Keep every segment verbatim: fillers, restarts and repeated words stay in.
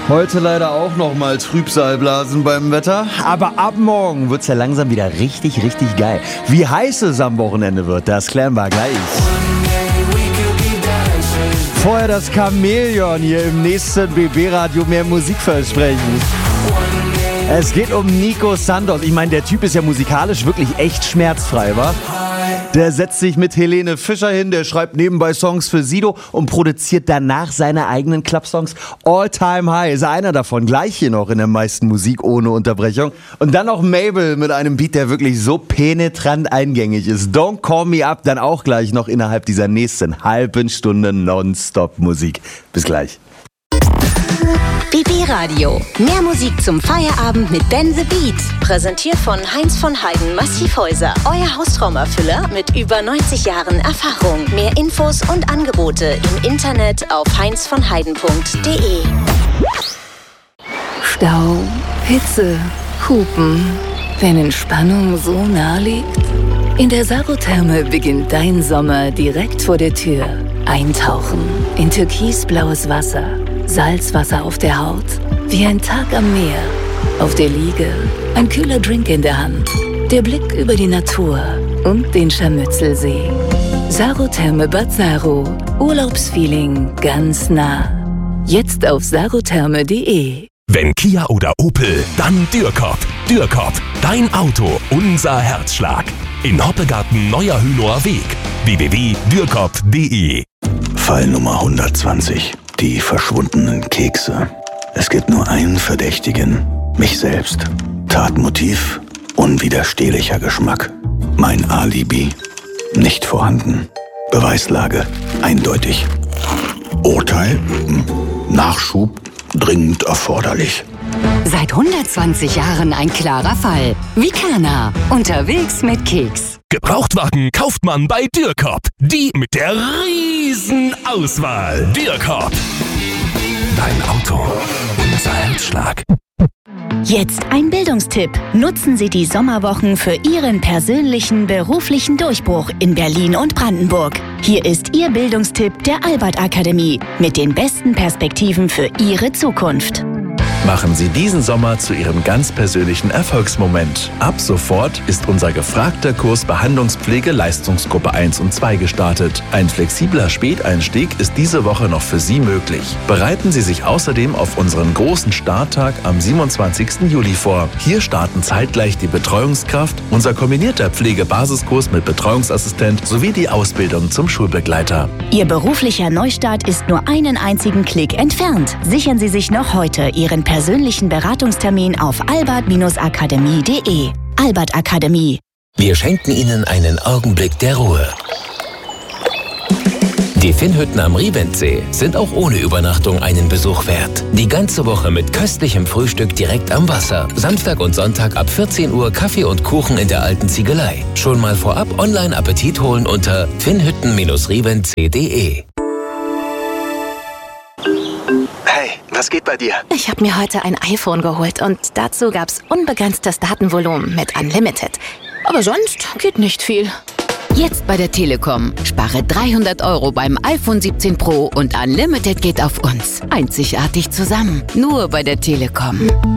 Heute leider auch noch mal Trübsalblasen beim Wetter, aber ab morgen wird's ja langsam wieder richtig, richtig geil. Wie heiß es am Wochenende wird, das klären wir gleich. Vorher das Chamäleon hier im nächsten B B-Radio mehr Musik versprechen. Es geht um Nico Santos. Ich meine, der Typ ist ja musikalisch wirklich echt schmerzfrei, wa? Der setzt sich mit Helene Fischer hin, der schreibt nebenbei Songs für Sido und produziert danach seine eigenen Clubsongs. All Time High ist einer davon, gleich hier noch in der meisten Musik ohne Unterbrechung. Und dann noch Mabel mit einem Beat, der wirklich so penetrant eingängig ist. Don't Call Me Up, dann auch gleich noch innerhalb dieser nächsten halben Stunde Nonstop-Musik. Bis gleich. B B-Radio. Mehr Musik zum Feierabend mit Ben the Beat. Präsentiert von Heinz von Heiden Massivhäuser. Euer Haustraumerfüller mit über neunzig Jahren Erfahrung. Mehr Infos und Angebote im Internet auf heinz von heiden punkt de. Stau, Hitze, Hupen. Wenn Entspannung so nah liegt? In der Sarotherme beginnt dein Sommer direkt vor der Tür. Eintauchen in türkisblaues Wasser. Salzwasser auf der Haut, wie ein Tag am Meer. Auf der Liege, ein kühler Drink in der Hand. Der Blick über die Natur und den Scharmützelsee. Sarotherme Bad Saro. Urlaubsfeeling ganz nah. Jetzt auf sarotherme punkt de. Wenn Kia oder Opel, dann Dürkop. Dürkop, dein Auto, unser Herzschlag. In Hoppegarten Neuer Hünower Weg. w w w punkt dürkop punkt de. Fall Nummer hundertzwanzig. Die verschwundenen Kekse. Es gibt nur einen Verdächtigen. Mich selbst. Tatmotiv. Unwiderstehlicher Geschmack. Mein Alibi. Nicht vorhanden. Beweislage. Eindeutig. Urteil. Nachschub. Dringend erforderlich. Seit hundertzwanzig Jahren ein klarer Fall. Vicana. Unterwegs mit Keks. Gebrauchtwagen kauft man bei Dürkop. Die mit der riesen Auswahl. Dürkop. Dein Auto. Unser Herzschlag. Jetzt ein Bildungstipp. Nutzen Sie die Sommerwochen für Ihren persönlichen beruflichen Durchbruch in Berlin und Brandenburg. Hier ist Ihr Bildungstipp der Albert-Akademie mit den besten Perspektiven für Ihre Zukunft. Machen Sie diesen Sommer zu Ihrem ganz persönlichen Erfolgsmoment. Ab sofort ist unser gefragter Kurs Behandlungspflege Leistungsgruppe eins und zwei gestartet. Ein flexibler Späteinstieg ist diese Woche noch für Sie möglich. Bereiten Sie sich außerdem auf unseren großen Starttag am siebenundzwanzigsten Juli vor. Hier starten zeitgleich die Betreuungskraft, unser kombinierter Pflegebasiskurs mit Betreuungsassistent sowie die Ausbildung zum Schulbegleiter. Ihr beruflicher Neustart ist nur einen einzigen Klick entfernt. Sichern Sie sich noch heute Ihren persönlichen Beratungstermin auf albert akademie punkt de. Albert Akademie. Wir schenken Ihnen einen Augenblick der Ruhe. Die Finnhütten am Riventsee sind auch ohne Übernachtung einen Besuch wert. Die ganze Woche mit köstlichem Frühstück direkt am Wasser. Samstag und Sonntag ab vierzehn Uhr Kaffee und Kuchen in der alten Ziegelei. Schon mal vorab online Appetit holen unter finnhütten riventsee punkt de. Hey, was geht bei dir? Ich habe mir heute ein iPhone geholt und dazu gab's unbegrenztes Datenvolumen mit Unlimited. Aber sonst geht nicht viel. Jetzt bei der Telekom. Spare dreihundert Euro beim iPhone siebzehn Pro und Unlimited geht auf uns. Einzigartig zusammen. Nur bei der Telekom.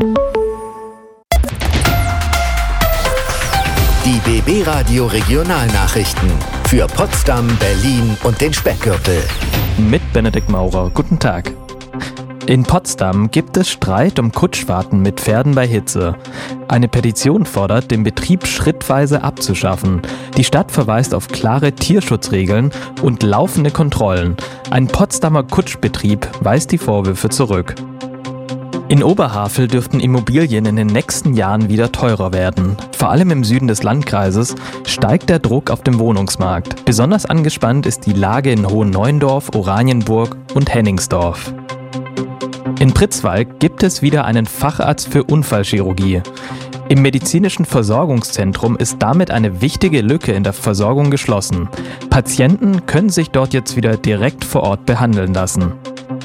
Die B B-Radio Regionalnachrichten. Für Potsdam, Berlin und den Speckgürtel. Mit Benedikt Maurer. Guten Tag. In Potsdam gibt es Streit um Kutschfahrten mit Pferden bei Hitze. Eine Petition fordert, den Betrieb schrittweise abzuschaffen. Die Stadt verweist auf klare Tierschutzregeln und laufende Kontrollen. Ein Potsdamer Kutschbetrieb weist die Vorwürfe zurück. In Oberhavel dürften Immobilien in den nächsten Jahren wieder teurer werden. Vor allem im Süden des Landkreises steigt der Druck auf dem Wohnungsmarkt. Besonders angespannt ist die Lage in Hohenneuendorf, Oranienburg und Henningsdorf. In Pritzwalk gibt es wieder einen Facharzt für Unfallchirurgie. Im medizinischen Versorgungszentrum ist damit eine wichtige Lücke in der Versorgung geschlossen. Patienten können sich dort jetzt wieder direkt vor Ort behandeln lassen.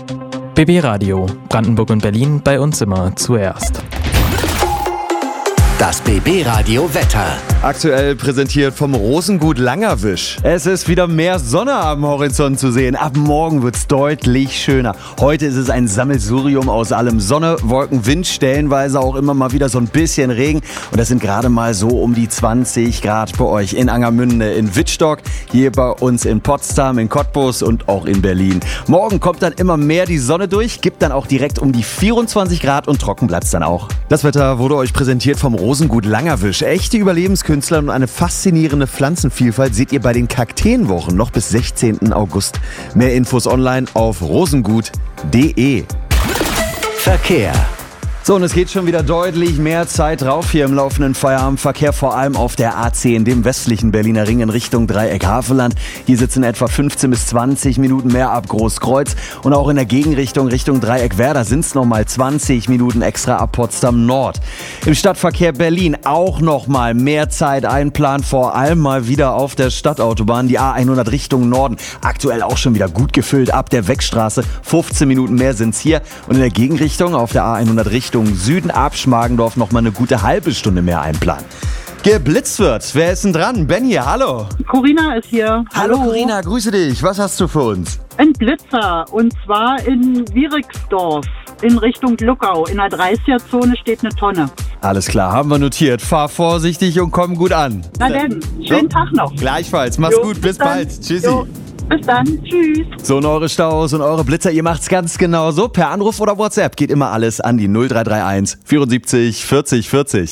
B B Radio, Brandenburg und Berlin, bei uns immer zuerst. Das B B-Radio Wetter. Aktuell präsentiert vom Rosengut Langerwisch. Es ist wieder mehr Sonne am Horizont zu sehen. Ab morgen wird es deutlich schöner. Heute ist es ein Sammelsurium aus allem. Sonne, Wolken, Wind, stellenweise auch immer mal wieder so ein bisschen Regen. Und das sind gerade mal so um die zwanzig Grad bei euch in Angermünde, in Wittstock, hier bei uns in Potsdam, in Cottbus und auch in Berlin. Morgen kommt dann immer mehr die Sonne durch, gibt dann auch direkt um die vierundzwanzig Grad und trocken bleibt's dann auch. Das Wetter wurde euch präsentiert vom Rosengut Langerwisch. Echte Überlebenskünstler und eine faszinierende Pflanzenvielfalt seht ihr bei den Kakteenwochen noch bis sechzehnten August. Mehr Infos online auf rosengut punkt de. Verkehr. So, und es geht schon wieder deutlich mehr Zeit drauf hier im laufenden Feierabendverkehr, vor allem auf der A zehn, dem westlichen Berliner Ring in Richtung Dreieck Havelland. Hier sitzen etwa fünfzehn bis zwanzig Minuten mehr ab Großkreuz und auch in der Gegenrichtung Richtung Dreieck Werder sind es nochmal zwanzig Minuten extra ab Potsdam Nord. Im Stadtverkehr Berlin auch nochmal mehr Zeit einplanen, vor allem mal wieder auf der Stadtautobahn, die A hundert Richtung Norden. Aktuell auch schon wieder gut gefüllt ab der Weckstraße, fünfzehn Minuten mehr sind es hier und in der Gegenrichtung auf der A hundert Richtung Süden ab Schmargendorf noch mal eine gute halbe Stunde mehr einplanen. Geblitzt wird. Wer ist denn dran? Ben hier, hallo. Corinna ist hier. Hallo, hallo Corinna, grüße dich. Was hast du für uns? Ein Blitzer und zwar in Wieriksdorf in Richtung Luckau. In der dreißiger-Zone steht eine Tonne. Alles klar, haben wir notiert. Fahr vorsichtig und komm gut an. Na denn, schönen so. Tag noch. Gleichfalls, mach's jo, gut, bis, bis bald. Tschüssi. Jo. Bis dann, tschüss. So, und eure Staus und eure Blitzer, ihr macht's ganz genau so. Per Anruf oder WhatsApp geht immer alles an die null drei drei eins vierundsiebzig vierzig vierzig.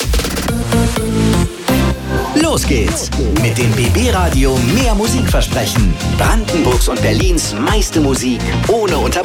Los geht's mit dem B B-Radio Mehr Musikversprechen. Brandenburgs und Berlins meiste Musik ohne Unterbrechung.